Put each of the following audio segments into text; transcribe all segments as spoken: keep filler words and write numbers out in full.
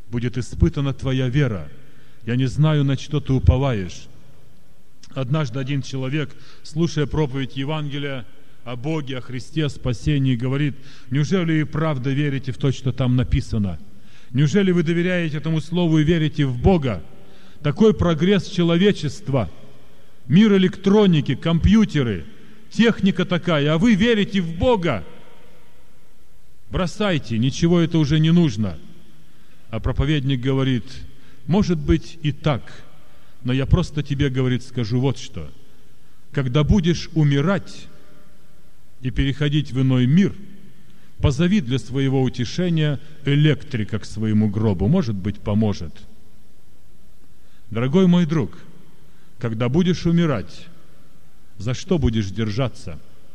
будет испытана твоя вера. Я не знаю, на что ты уповаешь. Однажды один человек, слушая проповедь Евангелия о Боге, о Христе, о спасении, говорит: неужели и правда верите в то, что там написано? Неужели вы доверяете этому слову и верите в Бога? Такой прогресс человечества, мир электроники, компьютеры, техника такая, а вы верите в Бога? Бросайте, ничего это уже не нужно. А проповедник говорит: может быть и так, но я просто тебе, говорит, скажу вот что. Когда будешь умирать и переходить в иной мир, позови для своего утешения электрика к своему гробу. Может быть, поможет. Дорогой мой друг, когда будешь умирать, за что будешь держаться?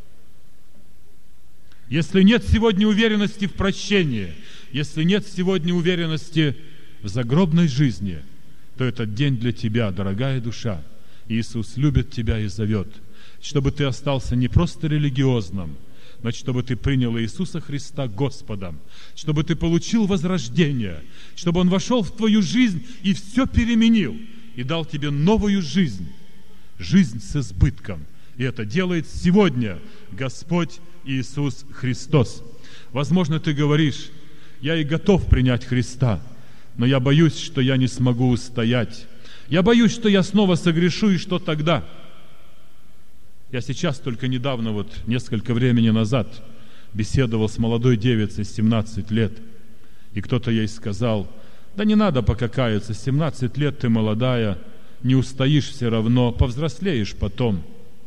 Если нет сегодня уверенности в прощении, если нет сегодня уверенности в загробной жизни, то этот день для тебя, дорогая душа. Иисус любит тебя и зовет, чтобы ты остался не просто религиозным, но чтобы ты принял Иисуса Христа Господом, чтобы ты получил возрождение, чтобы Он вошел в твою жизнь и все переменил, и дал тебе новую жизнь, жизнь с избытком. И это делает сегодня Господь Иисус Христос. Возможно, ты говоришь: я и готов принять Христа, но я боюсь, что я не смогу устоять. Я боюсь, что я снова согрешу, и что тогда? Я сейчас только недавно, вот несколько времени назад, беседовал с молодой девицей, семнадцать лет, и кто-то ей сказал: да не надо пока каяться, семнадцать лет ты молодая, не устоишь все равно, повзрослеешь потом.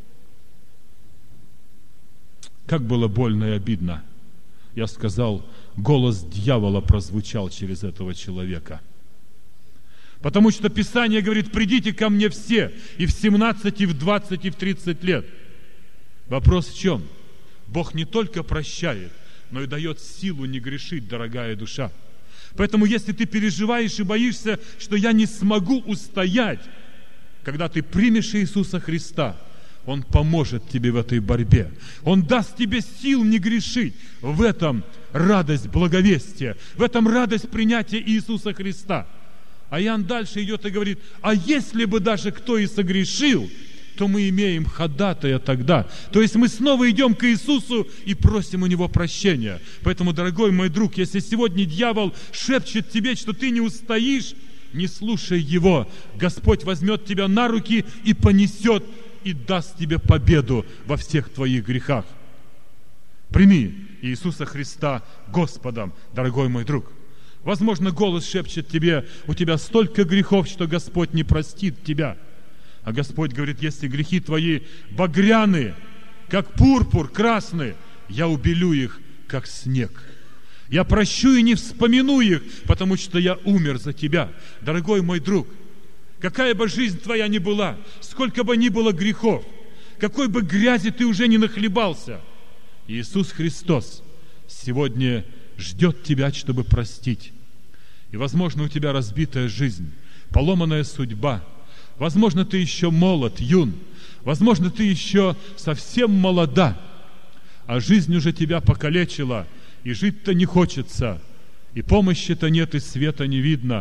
Как было больно и обидно. Я сказал: голос дьявола прозвучал через этого человека. Потому что Писание говорит: придите ко мне все, и в семнадцать, и в двадцать, и в тридцать лет. Вопрос в чем? Бог не только прощает, но и дает силу не грешить, дорогая душа. Поэтому, если ты переживаешь и боишься, что я не смогу устоять, когда ты примешь Иисуса Христа, Он поможет тебе в этой борьбе. Он даст тебе сил не грешить. В этом радость благовестия, в этом радость принятия Иисуса Христа. А Иоанн дальше идет и говорит: а если бы даже кто и согрешил, то мы имеем ходатая тогда. То есть мы снова идем к Иисусу и просим у Него прощения. Поэтому, дорогой мой друг, если сегодня дьявол шепчет тебе, что ты не устоишь, не слушай его. Господь возьмет тебя на руки и понесет, и даст тебе победу во всех твоих грехах. Прими Иисуса Христа Господом, дорогой мой друг. Возможно, голос шепчет тебе: у тебя столько грехов, что Господь не простит тебя. А Господь говорит: если грехи твои багряны, как пурпур красный, я убелю их, как снег. Я прощу и не вспомяну их, потому что я умер за тебя. Дорогой мой друг, какая бы жизнь твоя ни была, сколько бы ни было грехов, какой бы грязи ты уже не нахлебался, Иисус Христос сегодня ждет тебя, чтобы простить. И, возможно, у тебя разбитая жизнь, поломанная судьба. Возможно, ты еще молод, юн. Возможно, ты еще совсем молода, а жизнь уже тебя покалечила, и жить-то не хочется, и помощи-то нет, и света не видно.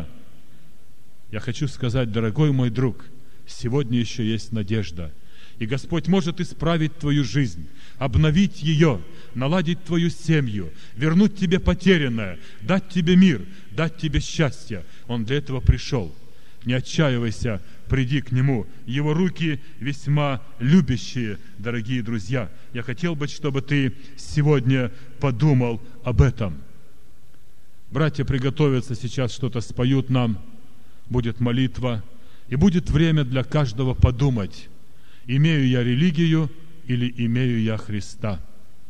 Я хочу сказать, дорогой мой друг, сегодня еще есть надежда. И Господь может исправить твою жизнь, обновить ее, наладить твою семью, вернуть тебе потерянное, дать тебе мир, дать тебе счастье. Он для этого пришел. Не отчаивайся, приди к Нему. Его руки весьма любящие, дорогие друзья. Я хотел бы, чтобы ты сегодня подумал об этом. Братья приготовятся, сейчас что-то споют нам, будет молитва, и будет время для каждого подумать: имею я религию или имею я Христа?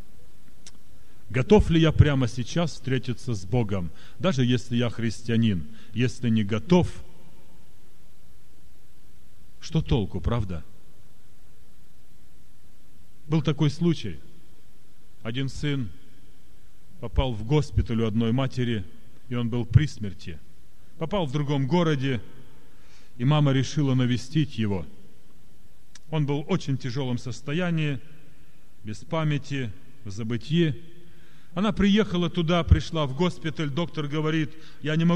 Готов ли я прямо сейчас встретиться с Богом, даже если я христианин? Если не готов, что толку, правда? Был такой случай. Один сын попал в госпиталь у одной матери, и он был при смерти. Попал в другом городе, и мама решила навестить его. Он был в очень тяжелом состоянии, без памяти, в забытье. Она приехала туда, пришла в госпиталь, доктор говорит: я не могу